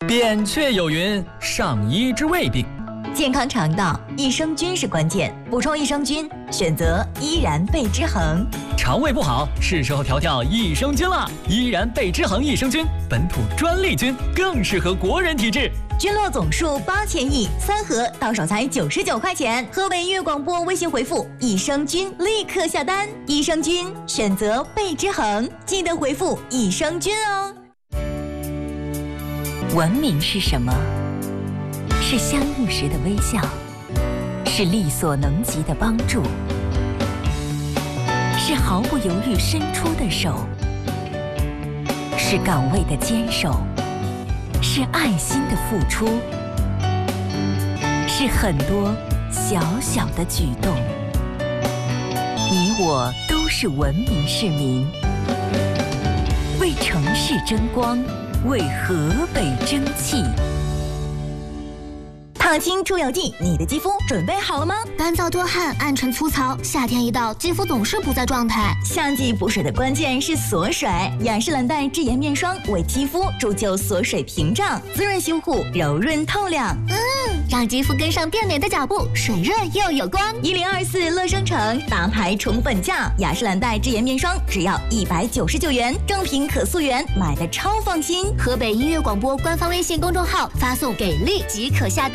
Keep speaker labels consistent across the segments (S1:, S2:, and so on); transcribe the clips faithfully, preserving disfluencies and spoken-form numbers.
S1: 扁鹊有云：上医治未病。
S2: 健康肠道，益生菌是关键。补充益生菌，选择依然贝之恒。
S1: 肠胃不好，是时候调调益生菌了。依然贝之恒益生菌，本土专利菌，更适合国人体质。
S2: 菌落总数八千亿，三盒到手才九十九块钱。河北音乐广播微信回复益生菌，立刻下单。益生菌选择贝之恒，记得回复益生菌哦。
S3: 文明是什么？是相遇时的微笑，是力所能及的帮助，是毫不犹豫伸出的手，是岗位的坚守，是爱心的付出，是很多小小的举动。你我都是文明市民，为城市争光，为河北争气。
S2: 烫青出油剂，你的肌肤准备好了吗？
S4: 干燥多汗，暗沉粗糙，夏天一到，肌肤总是不在状态。
S2: 夏季补水的关键是锁水，雅诗兰黛智妍面霜为肌肤铸就锁水屏障，滋润修护，柔润透亮。
S4: 嗯，让肌肤跟上变美的脚步，水润又有光。
S2: 一零二四乐生城大牌宠粉价，雅诗兰黛智妍面霜只要一百九十九元，正品可溯源，买的超放心。
S4: 河北音乐广播官方微信公众号发送给力即可下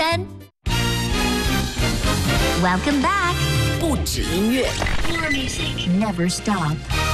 S4: 单。Welcome back，
S3: 不止音乐
S4: Your music never stop。